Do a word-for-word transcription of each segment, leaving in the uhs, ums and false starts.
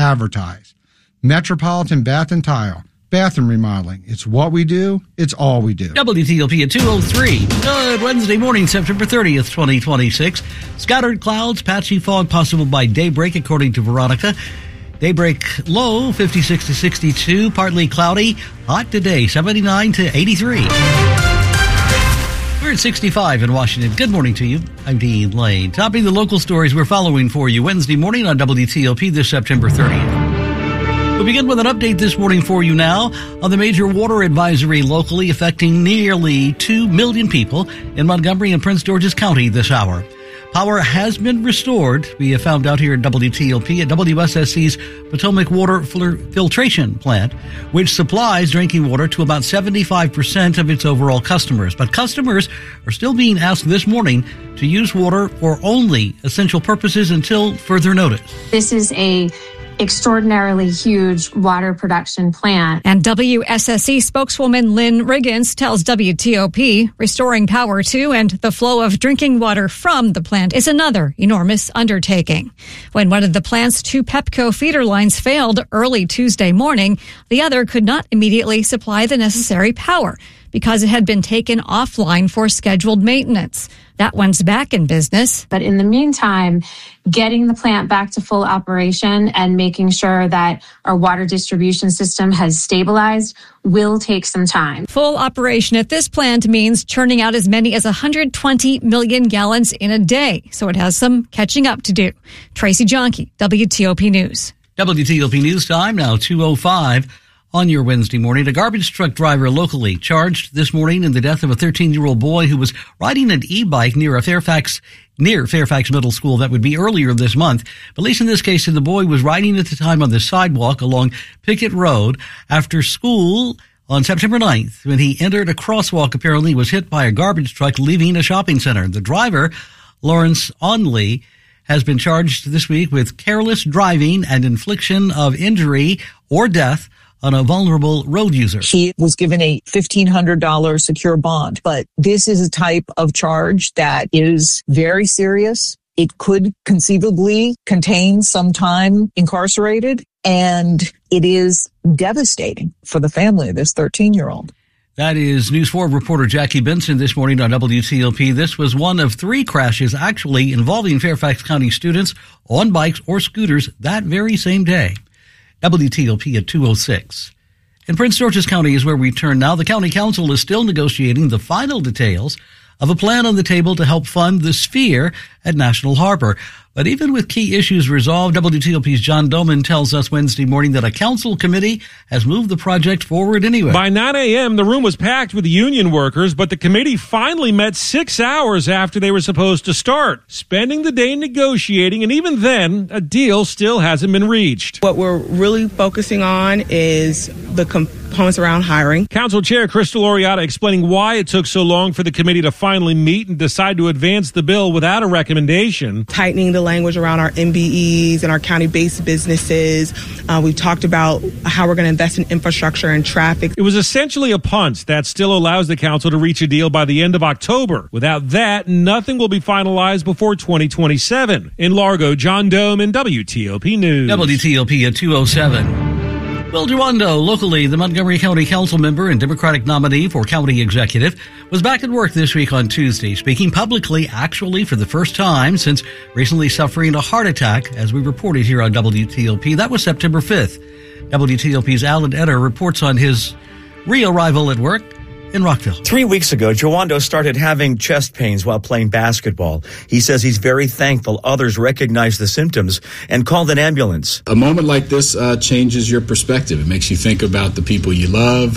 advertise. Metropolitan Bath and Tile. Bathroom remodeling. It's what we do. It's all we do. W T O P at two oh three. Good Wednesday morning, September thirtieth, twenty twenty-six. Scattered clouds, patchy fog possible by daybreak, according to Veronica. Daybreak low, fifty-six to sixty-two. Partly cloudy. Hot today, seventy-nine to eighty-three. We're at sixty-five in Washington. Good morning to you. I'm Dean Lane. Topping the local stories we're following for you Wednesday morning on W T O P this September thirtieth. We'll begin with an update this morning for you now on the major water advisory locally affecting nearly two million people in Montgomery and Prince George's County this hour. Power has been restored, we have found out here at W T O P, at W S S C's Potomac Water Filtration Plant, which supplies drinking water to about seventy-five percent of its overall customers. But customers are still being asked this morning to use water for only essential purposes until further notice. This is a extraordinarily huge water production plant. And W S S C spokeswoman Lynn Riggins tells W T O P restoring power to and the flow of drinking water from the plant is another enormous undertaking. When one of the plant's two Pepco feeder lines failed early Tuesday morning, the other could not immediately supply the necessary power because it had been taken offline for scheduled maintenance. That one's back in business. But in the meantime, getting the plant back to full operation and making sure that our water distribution system has stabilized will take some time. Full operation at this plant means churning out as many as one hundred twenty million gallons in a day. So it has some catching up to do. Tracy Jonke, W T O P News. W T O P News time now, two oh five. On your Wednesday morning, a garbage truck driver locally charged this morning in the death of a thirteen-year-old boy who was riding an e-bike near a Fairfax near Fairfax Middle School. That would be earlier this month. Police in this case said the boy was riding at the time on the sidewalk along Pickett Road after school on September ninth when he entered a crosswalk. Apparently was hit by a garbage truck leaving a shopping center. The driver, Lawrence Onley, has been charged this week with careless driving and infliction of injury or death on a vulnerable road user. He was given a fifteen hundred dollars secure bond, but this is a type of charge that is very serious. It could conceivably contain some time incarcerated, and it is devastating for the family of this thirteen-year-old. That is News four reporter Jackie Benson this morning on W T O P. This was one of three crashes actually involving Fairfax County students on bikes or scooters that very same day. W T O P at two oh six. In Prince George's County is where we turn now. The county council is still negotiating the final details of a plan on the table to help fund the Sphere at National Harbor. But even with key issues resolved, W T O P's John Doman tells us Wednesday morning that a council committee has moved the project forward anyway. By nine a.m., the room was packed with union workers, but the committee finally met six hours after they were supposed to start, spending the day negotiating, and even then, a deal still hasn't been reached. What we're really focusing on is the components around hiring. Council Chair Crystal Oriata explaining why it took so long for the committee to finally meet and decide to advance the bill without a recommendation. Tightening the language around our M B Es and our county-based businesses. Uh, we've talked about how we're going to invest in infrastructure and traffic. It was essentially a punt that still allows the council to reach a deal by the end of October. Without that, nothing will be finalized before twenty twenty-seven. In Largo, John Doman, W T O P News. W T O P at two oh seven. Will Duando, locally the Montgomery County Council member and Democratic nominee for county executive, was back at work this week on Tuesday, speaking publicly actually for the first time since recently suffering a heart attack, as we reported here on W T O P. That was September fifth. W T O P's Alan Etter reports on his re-arrival at work in Rockville. Three weeks ago, Jawando started having chest pains while playing basketball. He says he's very thankful others recognized the symptoms and called an ambulance. A moment like this uh, changes your perspective. It makes you think about the people you love,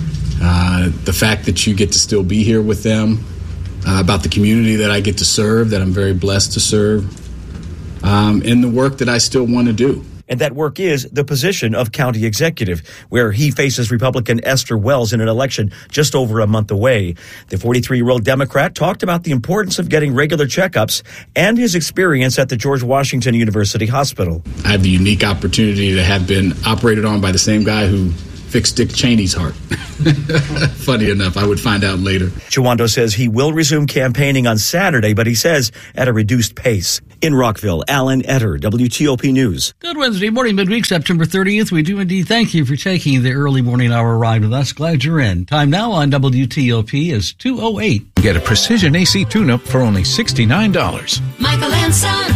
uh, the fact that you get to still be here with them, uh, about the community that I get to serve, that I'm very blessed to serve, um, and the work that I still want to do. And that work is the position of county executive, where he faces Republican Esther Wells in an election just over a month away. The forty-three-year-old Democrat talked about the importance of getting regular checkups and his experience at the George Washington University Hospital. I have the unique opportunity to have been operated on by the same guy who fix Dick Cheney's heart. Funny enough, I would find out later. Chawando says he will resume campaigning on Saturday, but he says at a reduced pace. In Rockville, Alan Etter, W T O P News. Good Wednesday morning, midweek, September thirtieth. We do indeed thank you for taking the early morning hour ride with us. Glad you're in. Time now on W T O P is two oh eight. Get a precision A C tune-up for only sixty-nine dollars. Michael and Son.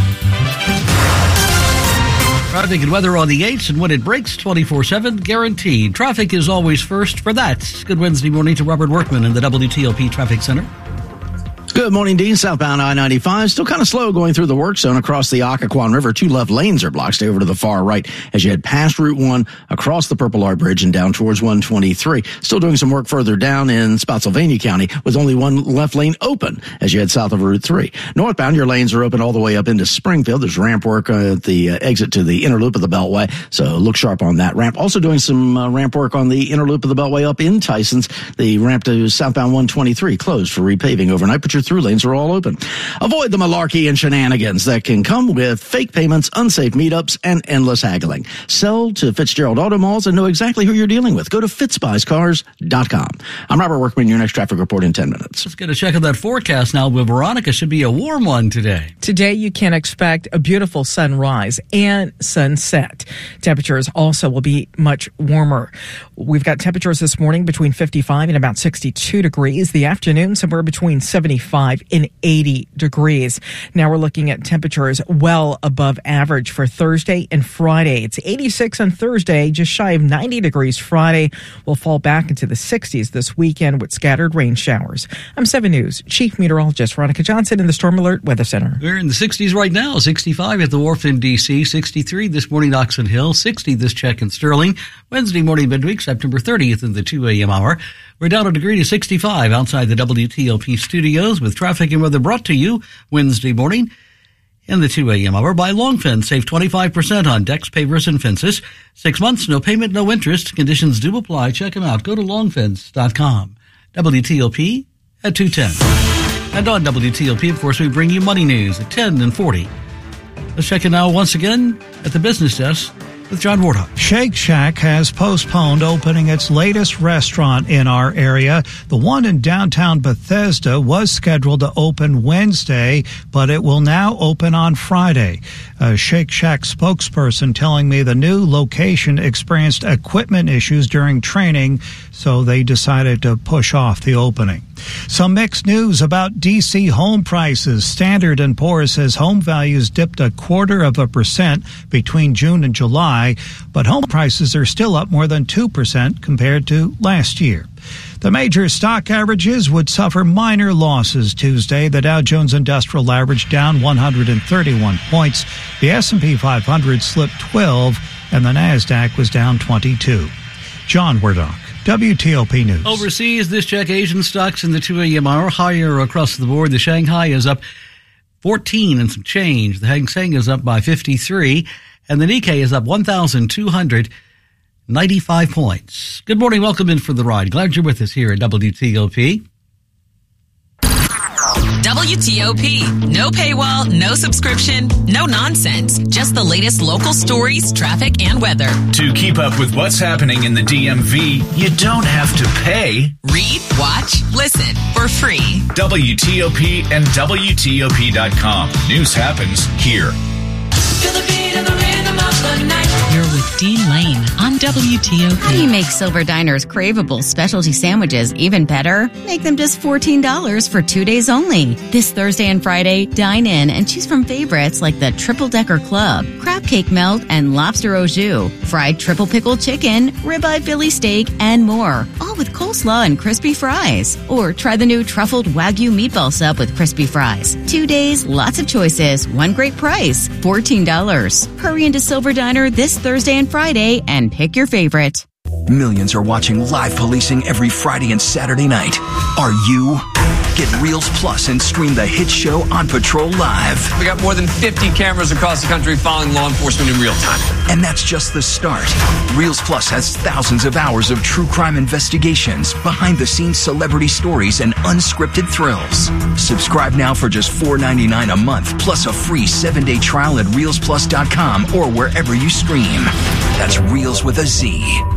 Traffic and weather on the eights, and when it breaks, twenty-four seven guaranteed. Traffic is always first for that. Good Wednesday morning to Robert Workman in the W T O P Traffic Center. Good morning, Dean. Southbound I ninety-five, still kind of slow going through the work zone across the Occoquan River. Two left lanes are blocked. Stay over to the far right as you head past Route one, across the Purple Heart Bridge and down towards one twenty-three. Still doing some work further down in Spotsylvania County with only one left lane open as you head south of Route three. Northbound, your lanes are open all the way up into Springfield. There's ramp work uh, at the uh, exit to the inner loop of the Beltway, so look sharp on that ramp. Also doing some uh, ramp work on the inner loop of the Beltway up in Tysons. The ramp to southbound one twenty-three closed for repaving overnight, but your through lanes are all open. Avoid the malarkey and shenanigans that can come with fake payments, unsafe meetups, and endless haggling. Sell to Fitzgerald Auto Malls and know exactly who you're dealing with. Go to fitzbuys cars dot com. I'm Robert Workman, your next traffic report in ten minutes. Let's get a check of that forecast now with Veronica. Should be a warm one today. Today you can expect a beautiful sunrise and sunset. Temperatures also will be much warmer. We've got temperatures this morning between fifty-five and about sixty-two degrees. The afternoon somewhere between seventy-five and eighty degrees. Now we're looking at temperatures well above average for Thursday and Friday. It's eighty-six on Thursday, just shy of ninety degrees Friday. We'll fall back into the sixties this weekend with scattered rain showers. I'm seven News Chief Meteorologist Veronica Johnson in the Storm Alert Weather Center. We're in the sixties right now. sixty-five at the Wharf in D C, sixty-three this morning Oxon Hill, sixty this check in Sterling. Wednesday morning midweek, September thirtieth in the two a.m. hour. We're down a degree to sixty-five outside the W T O P studios with traffic and weather brought to you Wednesday morning in the two a.m. hour by Longfence. Save twenty-five percent on decks, pavers, and fences. Six months, no payment, no interest. Conditions do apply. Check them out. Go to long fence dot com. W T O P at two ten. And on W T O P, of course, we bring you money news at ten and forty. Let's check it now once again at the business desk with John Wardock. Shake Shack has postponed opening its latest restaurant in our area. The one in downtown Bethesda was scheduled to open Wednesday, but it will now open on Friday. A Shake Shack spokesperson telling me the new location experienced equipment issues during training, so they decided to push off the opening. Some mixed news about D C home prices. Standard and Poor's says home values dipped a quarter of a percent between June and July, but home prices are still up more than two percent compared to last year. The major stock averages would suffer minor losses Tuesday. The Dow Jones Industrial Average down one hundred thirty-one points. The S and P five hundred slipped twelve, and the NASDAQ was down twenty-two. John Wardock, W T O P News. Overseas, this check Asian stocks in the two a.m. hour higher across the board. The Shanghai is up fourteen and some change. The Hang Seng is up by fifty-three, and the Nikkei is up one thousand two hundred ninety-five points. Good morning. Welcome in for the ride. Glad you're with us here at W T O P. W T O P. No paywall, no subscription, no nonsense. Just the latest local stories, traffic, and weather. To keep up with what's happening in the D M V, you don't have to pay. Read, watch, listen for free. W T O P and W T O P dot com. News happens here. Feel the beat and the rhythm of the night. You're with Dean Lane on W T O P. How do you make Silver Diner's craveable specialty sandwiches even better? Make them just fourteen dollars for two days only. This Thursday and Friday, dine in and choose from favorites like the Triple Decker Club, Crab Cake Melt, and Lobster au jus, fried triple pickled chicken, ribeye Philly steak, and more. All with coleslaw and crispy fries. Or try the new truffled Wagyu meatball sub with crispy fries. Two days, lots of choices, one great price, fourteen dollars. Hurry into Silver Diner this Thursday and Friday and pick your favorite. Millions are watching live policing every Friday and Saturday night. Are you? Get Reels Plus and stream the hit show On Patrol Live. We got more than fifty cameras across the country following law enforcement in real time. And that's just the start. Reels Plus has thousands of hours of true crime investigations, behind-the-scenes celebrity stories, and unscripted thrills. Subscribe now for just four dollars and ninety-nine cents a month, plus a free seven-day trial at reels plus dot com or wherever you stream. That's Reels with a Z.